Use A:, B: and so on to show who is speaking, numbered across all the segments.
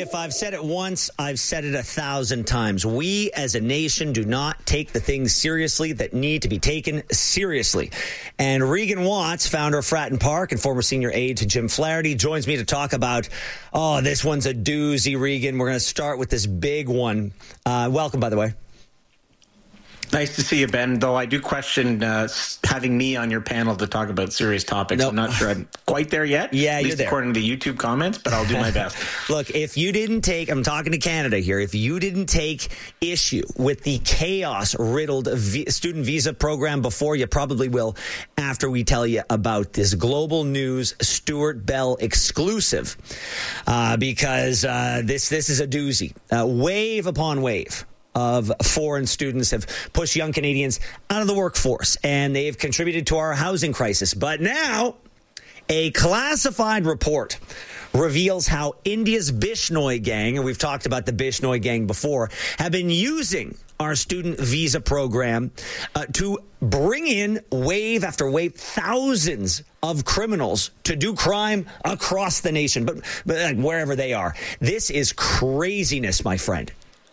A: If I've said it once, I've said it 1,000 times. We as a nation do not take the things seriously that need to be taken seriously. And Regan Watts, founder of Fratton Park and former senior aide to Jim Flaherty, joins me to talk about, this one's a doozy, Regan. We're going to start with this big one. Welcome, by the way.
B: Nice to see you, Ben, though I do question having me on your panel to talk about serious topics. Nope. I'm not sure I'm quite there yet.
A: Yeah,
B: at least
A: you're
B: according to the YouTube comments, but I'll do my best.
A: Look, if you didn't take, I'm talking to Canada here, if you didn't take issue with the chaos-riddled student visa program before, you probably will after we tell you about this Global News Stuart Bell exclusive, because this is a doozy. Wave upon wave of foreign students have pushed young Canadians out of the workforce, and they've contributed to our housing crisis. But now, a classified report reveals how India's Bishnoi gang, and we've talked about the Bishnoi gang before, have been using our student visa program to bring in wave after wave thousands of criminals to do crime across the nation, but wherever they are. This is craziness, my friend.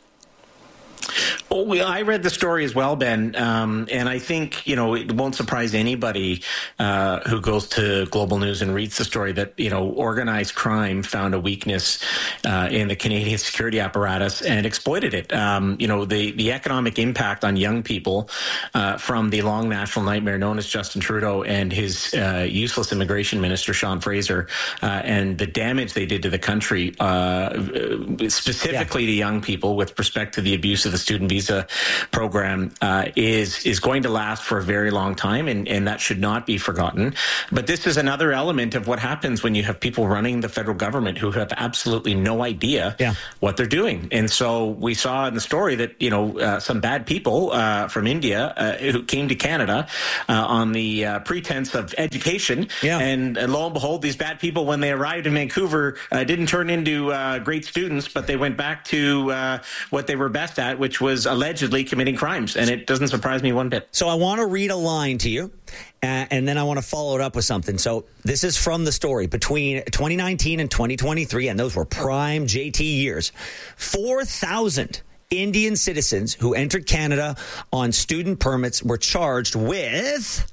B: Oh, I read the story as well, Ben, and I think, it won't surprise anybody who goes to Global News and reads the story that, organized crime found a weakness in the Canadian security apparatus and exploited it. The economic impact on young people from the long national nightmare known as Justin Trudeau and his useless immigration minister, Sean Fraser, and the damage they did to the country, specifically to young people with respect to the abuse of the student visa program, is going to last for a very long time, and that should not be forgotten. But this is another element of what happens when you have people running the federal government who have absolutely no idea what they're doing. And so we saw in the story that, some bad people from India who came to Canada on the pretense of education. Yeah. And lo and behold, these bad people, when they arrived in Vancouver, didn't turn into great students, but they went back to what they were best at, which was allegedly committing crimes. And it doesn't surprise me one bit.
A: So I want to read a line to you, and then I want to follow it up with something. So this is from the story. Between 2019 and 2023, and those were prime JT years, 4,000 Indian citizens who entered Canada on student permits were charged with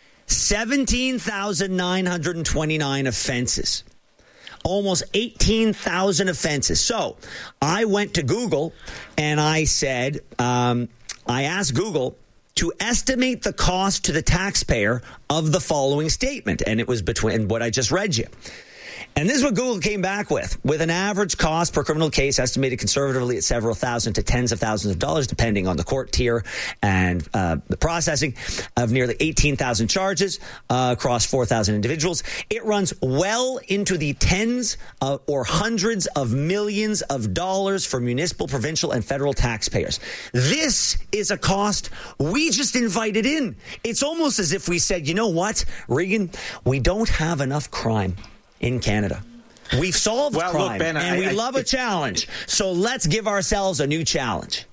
A: 17,929 offenses. Almost 18,000 offenses. So I went to Google and I said, I asked Google to estimate the cost to the taxpayer of the following statement. And it was between what I just read you. And this is what Google came back with an average cost per criminal case estimated conservatively at several thousand to tens of thousands of dollars, depending on the court tier and the processing of nearly 18,000 charges across 4,000 individuals. It runs well into the tens or hundreds of millions of dollars for municipal, provincial, and federal taxpayers. This is a cost we just invited in. It's almost as if we said, you know what, Regan, we don't have enough crime in Canada. We've solved crime,
B: look, Ben,
A: and we love a challenge. So let's give ourselves a new challenge.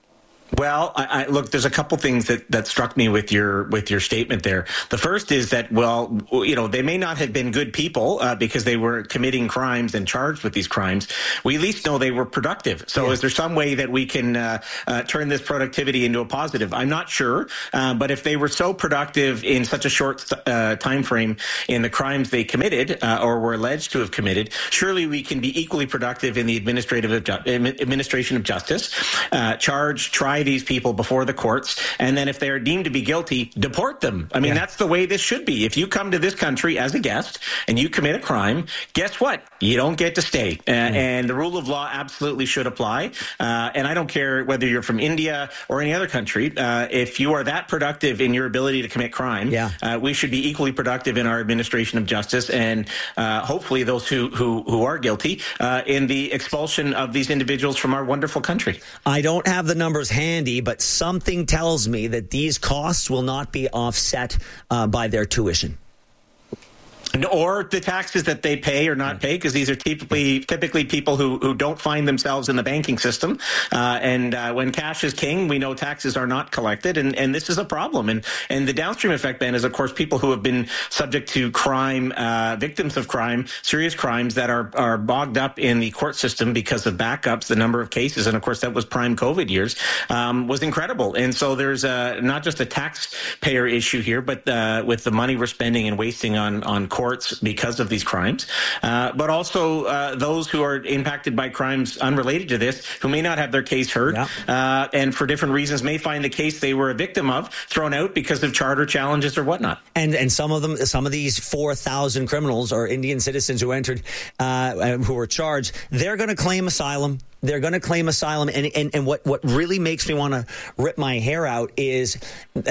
B: Well, look, there's a couple things that struck me with your statement there. The first is that, they may not have been good people because they were committing crimes and charged with these crimes. We at least know they were productive. So is there some way that we can turn this productivity into a positive? I'm not sure. But if they were so productive in such a short time frame in the crimes they committed or were alleged to have committed, surely we can be equally productive in the administration of justice, try these people before the courts, and then if they are deemed to be guilty, deport them. I mean, that's the way this should be. If you come to this country as a guest and you commit a crime, guess what? You don't get to stay. And the rule of law absolutely should apply. And I don't care whether you're from India or any other country. If you are that productive in your ability to commit crime, we should be equally productive in our administration of justice, and hopefully those who are guilty in the expulsion of these individuals from our wonderful country.
A: I don't have the numbers handy, but something tells me that these costs will not be offset by their tuition.
B: Or the taxes that they pay or not pay, because these are typically people who don't find themselves in the banking system. And when cash is king, we know taxes are not collected. And this is a problem. And the downstream effect, Ben, is, of course, people who have been subject to crime, victims of crime, serious crimes that are bogged up in the court system because of backups. The number of cases, and of course, that was prime COVID years, was incredible. And so there's not just a taxpayer issue here, but with the money we're spending and wasting on courts because of these crimes, but also those who are impacted by crimes unrelated to this, who may not have their case heard, and for different reasons may find the case they were a victim of thrown out because of charter challenges or whatnot.
A: And some of these 4,000 criminals or Indian citizens who entered, who were charged, they're going to claim asylum. They're going to claim asylum. And what really makes me want to rip my hair out is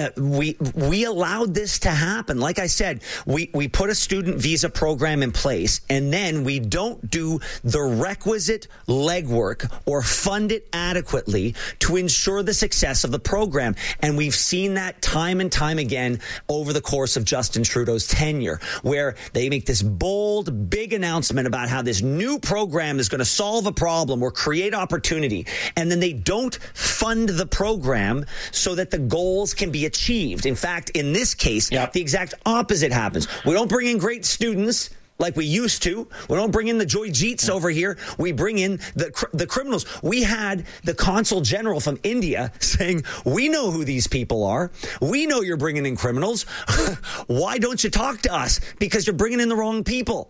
A: we allowed this to happen. Like I said, we put a student visa program in place, and then we don't do the requisite legwork or fund it adequately to ensure the success of the program. And we've seen that time and time again over the course of Justin Trudeau's tenure, where they make this bold, big announcement about how this new program is going to solve a problem or create opportunity, and then they don't fund the program so that the goals can be achieved. In fact, in this case, the exact opposite happens. We don't bring in great students like we used to. We don't bring in the Joy Jeets over here. We bring in the criminals. We had the consul general from India saying, we know who these people are. We know you're bringing in criminals. Why don't you talk to us? Because you're bringing in the wrong people.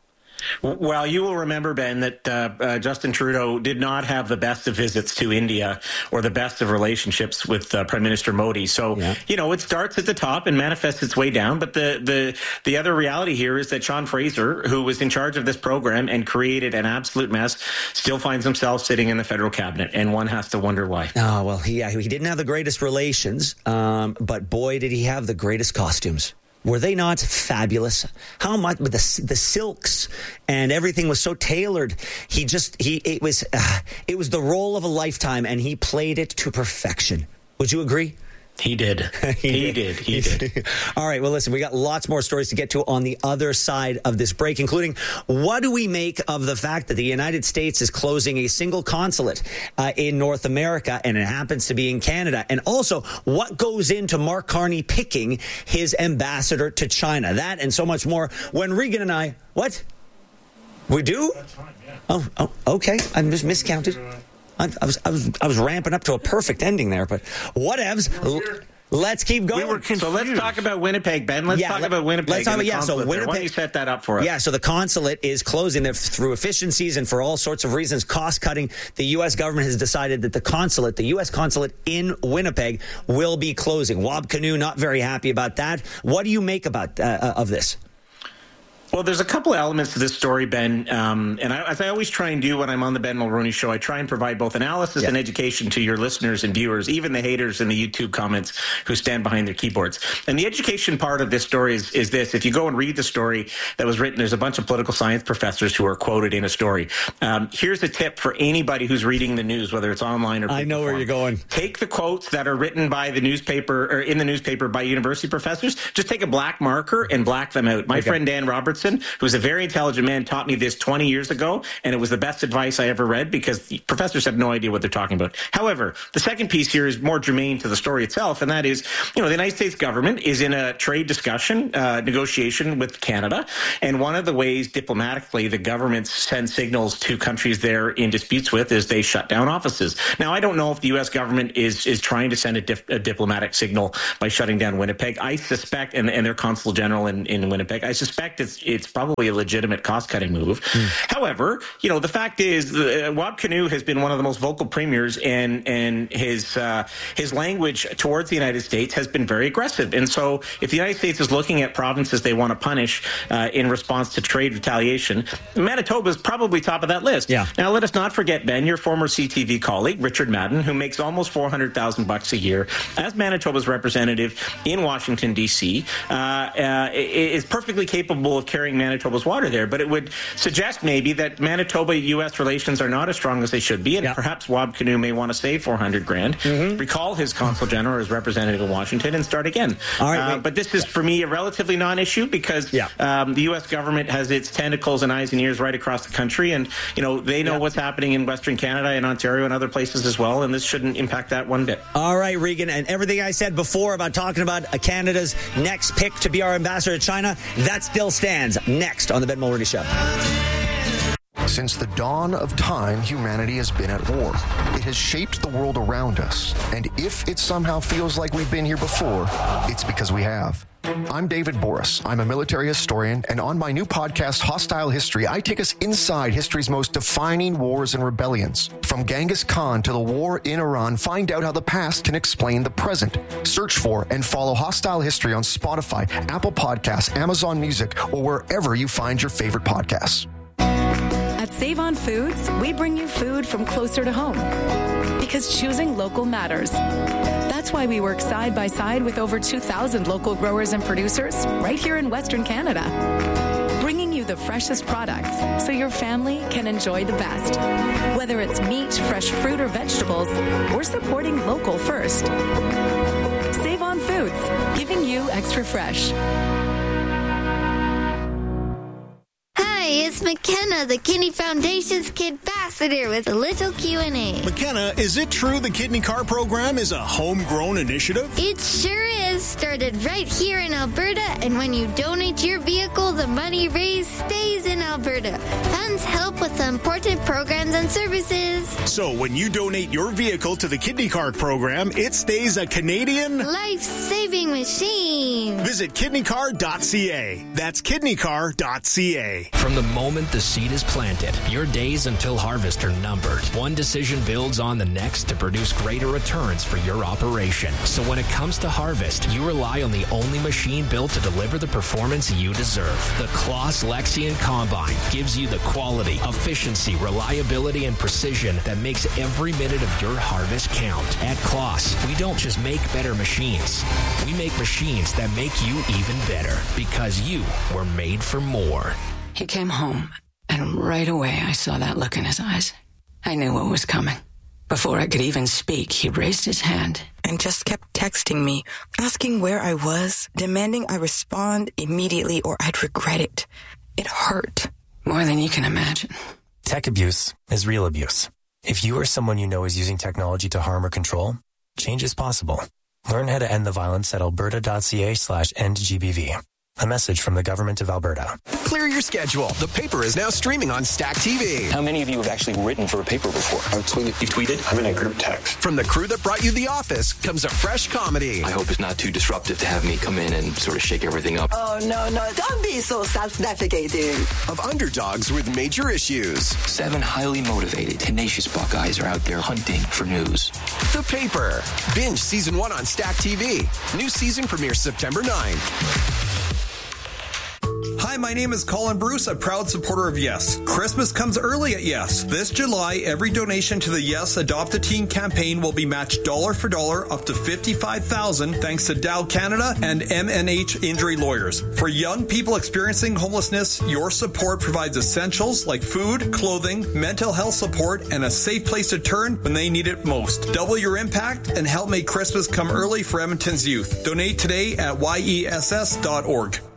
B: Well, you will remember, Ben, that Justin Trudeau did not have the best of visits to India or the best of relationships with Prime Minister Modi. So, it starts at the top and manifests its way down. But the other reality here is that Sean Fraser, who was in charge of this program and created an absolute mess, still finds himself sitting in the federal cabinet. And one has to wonder why.
A: Oh, well, he didn't have the greatest relations, but boy, did he have the greatest costumes. Were they not fabulous? How much with the silks and everything was so tailored. It was the role of a lifetime, and he played it to perfection. Would you agree?
B: He did. He did.
A: All right. Well, listen, we got lots more stories to get to on the other side of this break, including what do we make of the fact that the United States is closing a single consulate in North America, and it happens to be in Canada. And also, what goes into Mark Carney picking his ambassador to China? That and so much more when Regan and I... What? We do? That's fine, yeah. Oh, okay. I just miscounted. I was ramping up to a perfect ending there, but whatevs. Let's keep going.
B: So let's talk about Winnipeg, Ben. Let's talk about Winnipeg. So
A: Winnipeg,
B: why don't you set that up for us?
A: Yeah, so the consulate is closing through efficiencies and for all sorts of reasons, cost cutting. The U.S. government has decided that the U.S. consulate in Winnipeg will be closing. Wab Kinew not very happy about that. What do you make of this?
B: Well, there's a couple of elements to this story, Ben, as I always try and do when I'm on the Ben Mulroney Show, I try and provide both analysis and education to your listeners and viewers, even the haters in the YouTube comments who stand behind their keyboards. And the education part of this story is this. If you go and read the story that was written, there's a bunch of political science professors who are quoted in a story. Here's a tip for anybody who's reading the news, whether it's online or...
A: I know where you're going.
B: Take the quotes that are written by the newspaper or in the newspaper by university professors. Just take a black marker and black them out. My friend Dan Robertson, who's a very intelligent man, taught me this 20 years ago, and it was the best advice I ever read because professors have no idea what they're talking about. However, the second piece here is more germane to the story itself, and that is, the United States government is in a trade discussion, negotiation with Canada, and one of the ways diplomatically the government sends signals to countries they're in disputes with is they shut down offices. Now, I don't know if the U.S. government is trying to send a diplomatic signal by shutting down Winnipeg. I suspect, and their consul general in Winnipeg, I suspect it's probably a legitimate cost-cutting move. However, the fact is, Wab Kinew has been one of the most vocal premiers, and his language towards the United States has been very aggressive. And so, if the United States is looking at provinces they want to punish in response to trade retaliation, Manitoba is probably top of that list.
A: Yeah.
B: Now, let us not forget, Ben, your former CTV colleague, Richard Madden, who makes almost $400,000 a year as Manitoba's representative in Washington, D.C., is perfectly capable of carrying carrying Manitoba's water there. But it would suggest maybe that Manitoba-U.S. relations are not as strong as they should be, and perhaps Wab Kinew may want to save $400,000, recall his consul general or his representative in Washington, and start again.
A: All right,
B: but this is, for me, a relatively non-issue because the U.S. government has its tentacles and eyes and ears right across the country, and they know what's happening in Western Canada and Ontario and other places as well, and this shouldn't impact that one bit.
A: All right, Regan, and everything I said before about talking about Canada's next pick to be our ambassador to China, that still stands. Next on the Ben Mulroney Show.
C: Since the dawn of time, humanity has been at war. It has shaped the world around us, and if it somehow feels like we've been here before, it's because we have. I'm David Boris. I'm a military historian, and on my new podcast, Hostile History, I take us inside history's most defining wars and rebellions. From Genghis Khan to the war in Iran, find out how the past can explain the present. Search for and follow Hostile History on Spotify, Apple Podcasts, Amazon Music, or wherever you find your favorite podcasts.
D: At Save On Foods, we bring you food from closer to home. Because choosing local matters. That's why we work side by side with over 2,000 local growers and producers right here in Western Canada. Bringing you the freshest products so your family can enjoy the best. Whether it's meat, fresh fruit, or vegetables, we're supporting local first. Save On Foods, giving you extra fresh.
E: It's McKenna, the Kidney Foundation's Kid Ambassador, with a little Q&A.
F: McKenna, is it true the Kidney Car program is a homegrown initiative?
E: It sure is. Started right here in Alberta, and when you donate your vehicle, the money raised stays in Alberta. Funds help with important programs and services.
F: So when you donate your vehicle to the Kidney Car program, it stays a Canadian
E: life-saving machine.
F: Visit kidneycar.ca. That's kidneycar.ca.
G: From the moment the seed is planted, your days until harvest are numbered. One decision builds on the next to produce greater returns for your operation. So when it comes to harvest, you rely on the only machine built to deliver the performance you deserve. The Claas Lexion Combine gives you the quality, efficiency, reliability, and precision that makes every minute of your harvest count. At Claas, we don't just make better machines. We make machines that make you even better because you were made for more.
H: He came home, and right away I saw that look in his eyes. I knew what was coming. Before I could even speak, he raised his hand
I: and just kept texting me, asking where I was, demanding I respond immediately or I'd regret it. It hurt.
H: More than you can imagine.
J: Tech abuse is real abuse. If you or someone you know is using technology to harm or control, change is possible. Learn how to end the violence at alberta.ca/endgbv. A message from the Government of Alberta.
K: Clear your schedule. The Paper is now streaming on Stack TV.
L: How many of you have actually written for a paper before?
K: I've tweeted.
L: You've tweeted?
K: I'm in a group text. From the crew that brought you The Office comes a fresh comedy.
L: I hope it's not too disruptive to have me come in and sort of shake everything up.
M: Oh, no. Don't be so self-deprecating.
K: Of underdogs with major issues.
L: 7 highly motivated, tenacious Buckeyes are out there hunting for news.
K: The Paper. Binge Season 1 on Stack TV. New season premieres September 9th.
N: Hi, my name is Colin Bruce, a proud supporter of Yes. Christmas comes early at Yes. This July, every donation to the Yes Adopt a Teen campaign will be matched dollar for dollar up to $55,000 thanks to Dow Canada and MNH Injury Lawyers. For young people experiencing homelessness, your support provides essentials like food, clothing, mental health support, and a safe place to turn when they need it most. Double your impact and help make Christmas come early for Edmonton's youth. Donate today at yess.org.